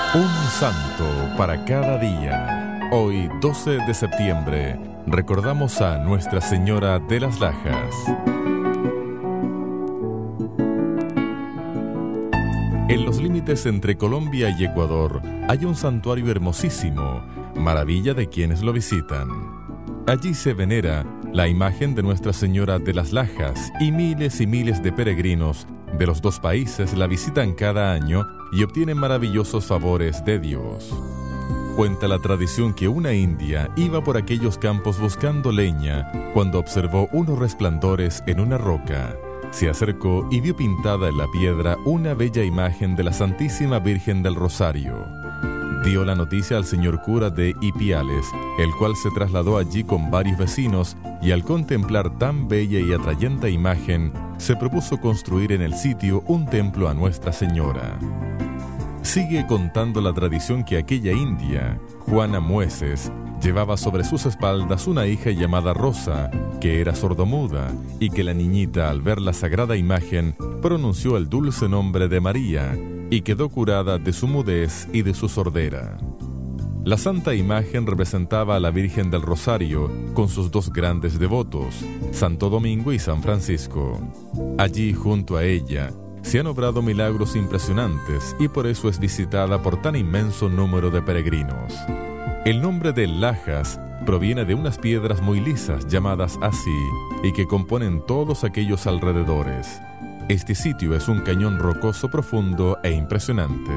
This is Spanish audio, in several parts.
Un santo para cada día. Hoy, 12 de septiembre, recordamos a Nuestra Señora de las Lajas. En los límites entre Colombia y Ecuador hay un santuario hermosísimo, maravilla de quienes lo visitan. Allí se venera la imagen de Nuestra Señora de las Lajas y miles de peregrinos de los dos países la visitan cada año y obtienen maravillosos favores de Dios. Cuenta la tradición que una india iba por aquellos campos buscando leña cuando observó unos resplandores en una roca. Se acercó y vio pintada en la piedra una bella imagen de la Santísima Virgen del Rosario. Dio la noticia al señor cura de Ipiales, el cual se trasladó allí con varios vecinos y al contemplar tan bella y atrayente imagen, se propuso construir en el sitio un templo a Nuestra Señora. Sigue contando la tradición que aquella india, Juana Mueces, llevaba sobre sus espaldas una hija llamada Rosa, que era sordomuda, y que la niñita, al ver la sagrada imagen, pronunció el dulce nombre de María, y quedó curada de su mudez y de su sordera. La santa imagen representaba a la Virgen del Rosario con sus dos grandes devotos, Santo Domingo y San Francisco. Allí, junto a ella, se han obrado milagros impresionantes y por eso es visitada por tan inmenso número de peregrinos. El nombre de Lajas proviene de unas piedras muy lisas llamadas así y que componen todos aquellos alrededores. Este sitio es un cañón rocoso profundo e impresionante.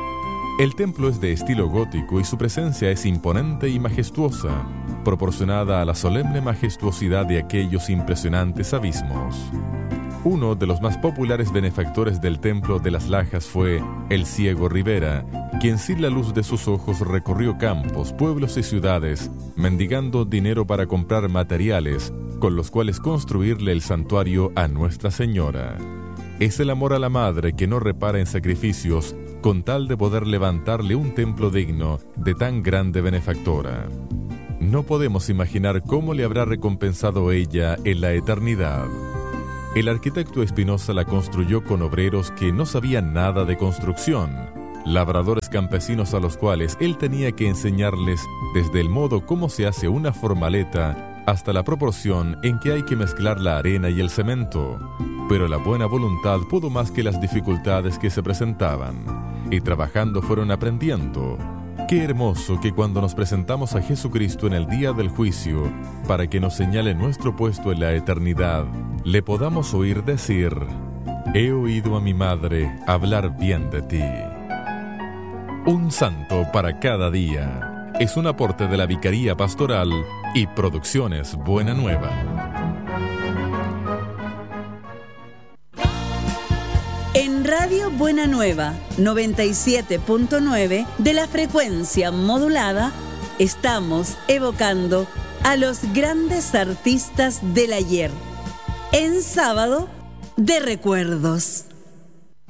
El templo es de estilo gótico y su presencia es imponente y majestuosa, proporcionada a la solemne majestuosidad de aquellos impresionantes abismos. Uno de los más populares benefactores del templo de las Lajas fue el ciego Rivera, quien sin la luz de sus ojos recorrió campos, pueblos y ciudades, mendigando dinero para comprar materiales con los cuales construirle el santuario a Nuestra Señora. Es el amor a la madre que no repara en sacrificios con tal de poder levantarle un templo digno de tan grande benefactora. No podemos imaginar cómo le habrá recompensado ella en la eternidad. El arquitecto Espinosa la construyó con obreros que no sabían nada de construcción, labradores campesinos a los cuales él tenía que enseñarles desde el modo cómo se hace una formaleta hasta la proporción en que hay que mezclar la arena y el cemento. Pero la buena voluntad pudo más que las dificultades que se presentaban, y trabajando fueron aprendiendo. Qué hermoso que cuando nos presentamos a Jesucristo en el día del juicio, para que nos señale nuestro puesto en la eternidad, le podamos oír decir: he oído a mi madre hablar bien de ti. Un santo para cada día es un aporte de la Vicaría Pastoral y Producciones Buena Nueva. En Radio Buena Nueva, 97.9 de la frecuencia modulada, estamos evocando a los grandes artistas del ayer, en Sábado de Recuerdos.